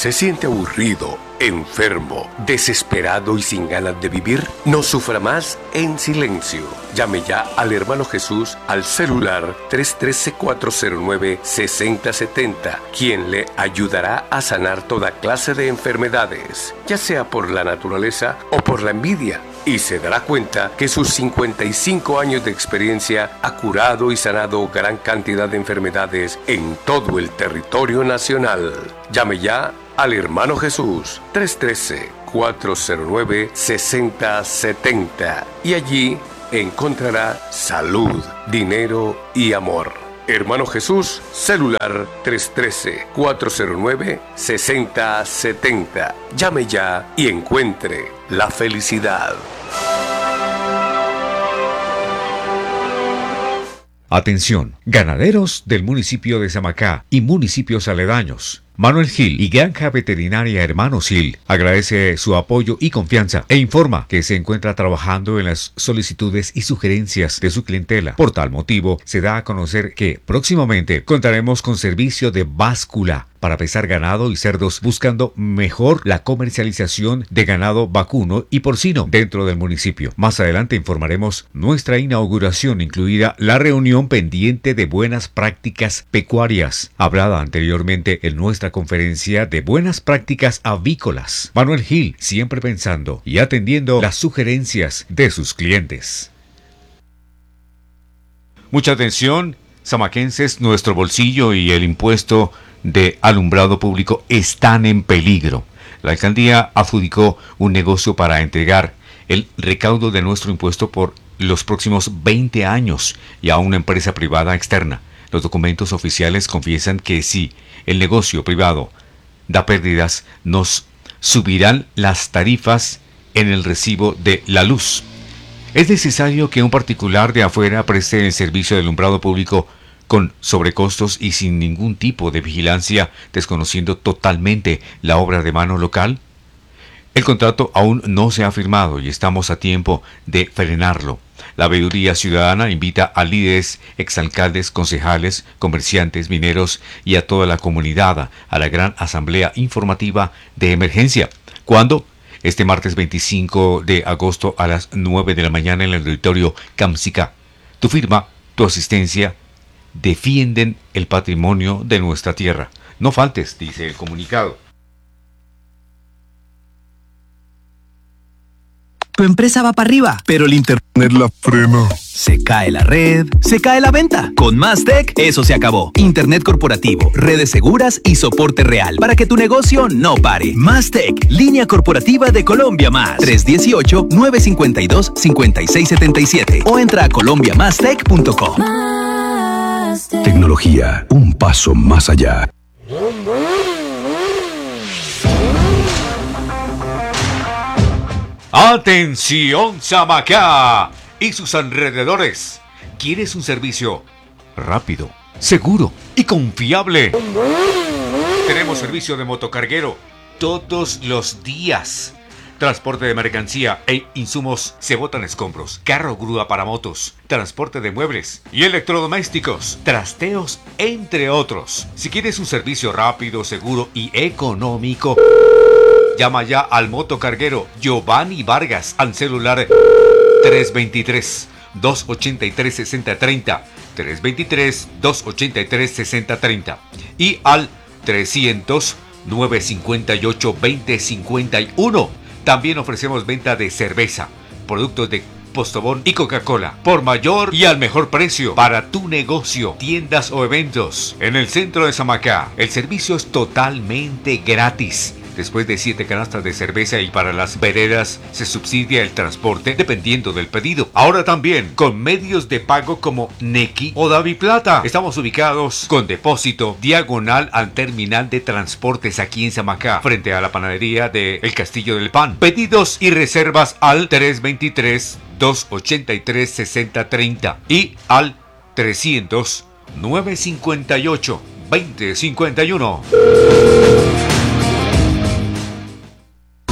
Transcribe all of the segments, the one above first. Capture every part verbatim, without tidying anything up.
¿Se siente aburrido, enfermo, desesperado y sin ganas de vivir? No sufra más en silencio. Llame ya al Hermano Jesús al celular tres uno tres, cuatro cero nueve, seis cero siete cero, quien le ayudará a sanar toda clase de enfermedades, ya sea por la naturaleza o por la envidia. Y se dará cuenta que sus cincuenta y cinco años de experiencia ha curado y sanado gran cantidad de enfermedades en todo el territorio nacional. Llame ya al Hermano Jesús, tres uno tres, cuatro cero nueve, seis cero siete cero, y allí encontrará salud, dinero y amor. Hermano Jesús, celular tres uno tres, cuatro cero nueve, seis cero siete cero. Llame ya y encuentre la felicidad. Atención, ganaderos del municipio de Samacá y municipios aledaños. Manuel Gil y Granja Veterinaria Hermanos Gil agradece su apoyo y confianza e informa que se encuentra trabajando en las solicitudes y sugerencias de su clientela. Por tal motivo, se da a conocer que próximamente contaremos con servicio de báscula para pesar ganado y cerdos, buscando mejor la comercialización de ganado vacuno y porcino dentro del municipio. Más adelante informaremos nuestra inauguración, incluida la reunión pendiente de buenas prácticas pecuarias, hablada anteriormente en nuestra conferencia de buenas prácticas avícolas. Manuel Gil, siempre pensando y atendiendo las sugerencias de sus clientes. Mucha atención, samaquenses, nuestro bolsillo y el impuesto de alumbrado público están en peligro. La alcaldía adjudicó un negocio para entregar el recaudo de nuestro impuesto por los próximos veinte años y a una empresa privada externa. Los documentos oficiales confiesan que si el negocio privado da pérdidas, nos subirán las tarifas en el recibo de la luz. Es necesario que un particular de afuera preste el servicio de alumbrado público con sobrecostos y sin ningún tipo de vigilancia, desconociendo totalmente la obra de mano local. El contrato aún no se ha firmado y estamos a tiempo de frenarlo. La veeduría ciudadana invita a líderes, exalcaldes, concejales, comerciantes, mineros y a toda la comunidad a la gran asamblea informativa de emergencia. ¿Cuándo? Este martes veinticinco de agosto a las nueve de la mañana en el auditorio Camsica. Tu firma, tu asistencia, defienden el patrimonio de nuestra tierra. No faltes, dice el comunicado. Tu empresa va para arriba, pero el internet la frena. Se cae la red, se cae la venta. Con Mastec, eso se acabó. Internet corporativo, redes seguras y soporte real para que tu negocio no pare. Mastec, línea corporativa de Colombia Más. tres uno ocho, nueve cinco dos, cinco seis siete siete o entra a colombia mastec punto com. Tecnología, un paso más allá. Atención, Samacá y sus alrededores. ¿Quieres un servicio rápido, seguro y confiable? Tenemos servicio de motocarguero todos los días. Transporte de mercancía e insumos, se botan escombros, carro grúa para motos, transporte de muebles y electrodomésticos, trasteos, entre otros. Si quieres un servicio rápido, seguro y económico, llama ya al motocarguero Giovanni Vargas al celular tres dos tres, dos ocho tres, seis cero tres cero, tres dos tres, dos ocho tres, seis cero tres cero y al trescientos, nueve cinco ocho, veinte cincuenta y uno. También ofrecemos venta de cerveza, productos de Postobón y Coca-Cola por mayor y al mejor precio para tu negocio, tiendas o eventos. En el centro de Samacá, el servicio es totalmente gratis. Después de siete canastas de cerveza y para las veredas se subsidia el transporte dependiendo del pedido. Ahora también con medios de pago como Nequi o DaviPlata. Estamos ubicados con depósito diagonal al terminal de transportes aquí en Samacá, frente a la panadería de El Castillo del Pan. Pedidos y reservas al tres dos tres, dos ocho tres, seis cero tres cero y al trescientos, nueve cinco ocho, veinte cincuenta y uno.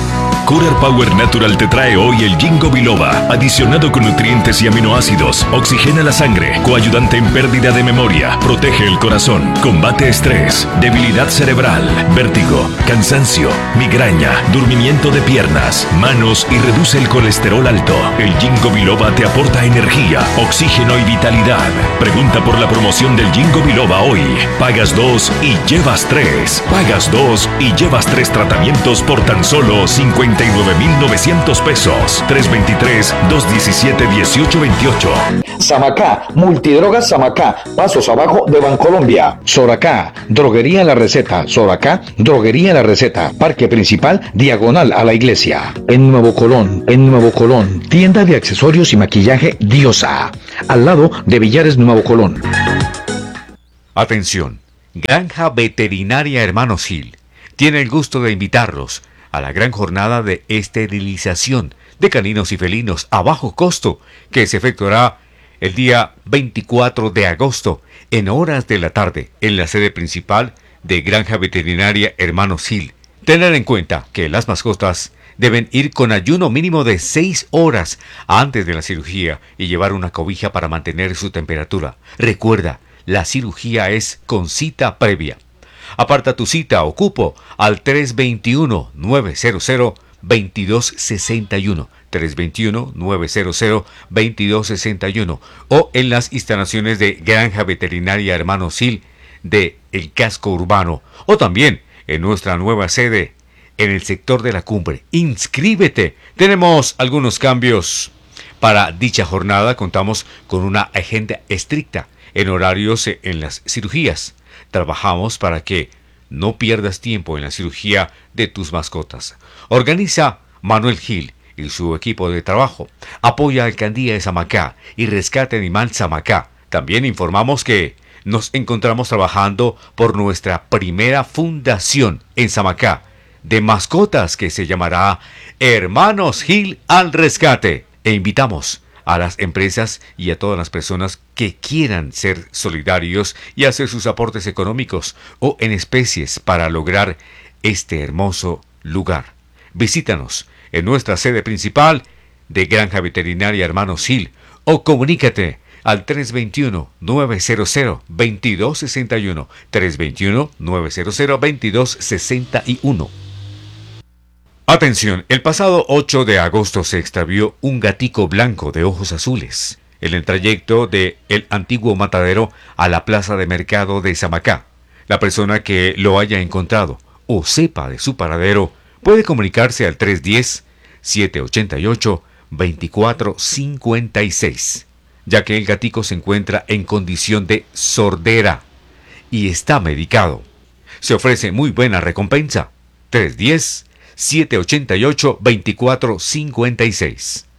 Cooler Power Natural te trae hoy el Ginkgo Biloba, adicionado con nutrientes y aminoácidos, oxigena la sangre, coayudante en pérdida de memoria, protege el corazón, combate estrés, debilidad cerebral, vértigo, cansancio, migraña, durmimiento de piernas, manos y reduce el colesterol alto. El Ginkgo Biloba te aporta energía, oxígeno y vitalidad. Pregunta por la promoción del Ginkgo Biloba hoy. Pagas dos y llevas tres. Pagas dos y llevas tres tratamientos por tan solo cincuenta y nueve mil novecientos pesos. tres dos tres, dos uno siete, uno ocho dos ocho. Samacá, Multidrogas Samacá, pasos abajo de Bancolombia. Soracá, Droguería La Receta. Soracá, Droguería La Receta, Parque Principal, diagonal a la iglesia. En Nuevo Colón, en Nuevo Colón, tienda de accesorios y maquillaje Diosa, al lado de Villares Nuevo Colón. Atención, Granja Veterinaria Hermanos Gil tiene el gusto de invitarlos a la gran jornada de esterilización de caninos y felinos a bajo costo que se efectuará el día veinticuatro de agosto en horas de la tarde en la sede principal de Granja Veterinaria Hermanos Gil. Tener en cuenta que las mascotas deben ir con ayuno mínimo de seis horas antes de la cirugía y llevar una cobija para mantener su temperatura. Recuerda, la cirugía es con cita previa. Aparta tu cita o cupo al tres dos uno, nueve cero cero, dos dos seis uno, tres dos uno, nueve cero cero, dos dos seis uno o en las instalaciones de Granja Veterinaria Hermanos Gil de El Casco Urbano o también en nuestra nueva sede en el sector de la Cumbre. ¡Inscríbete! Tenemos algunos cambios para dicha jornada. Contamos con una agenda estricta en horarios en las cirugías. Trabajamos para que no pierdas tiempo en la cirugía de tus mascotas. Organiza Manuel Gil y su equipo de trabajo. Apoya Alcaldía de Samacá y Rescate Animal Samacá. También informamos que nos encontramos trabajando por nuestra primera fundación en Samacá de mascotas que se llamará Hermanos Gil al Rescate. E invitamos a las empresas y a todas las personas que quieran ser solidarios y hacer sus aportes económicos o en especies para lograr este hermoso lugar. Visítanos en nuestra sede principal de Granja Veterinaria Hermanos Gil o comunícate al tres dos uno, nueve cero cero, dos dos seis uno, tres dos uno, nueve cero cero, dos dos seis uno. Atención, el pasado ocho de agosto se extravió un gatico blanco de ojos azules en el trayecto de el antiguo matadero a la plaza de mercado de Samacá. La persona que lo haya encontrado o sepa de su paradero puede comunicarse al tres uno cero, siete ocho ocho, dos cuatro cinco seis, ya que el gatico se encuentra en condición de sordera y está medicado. Se ofrece muy buena recompensa. tres uno cero, siete ocho ocho, dos cuatro cinco seis.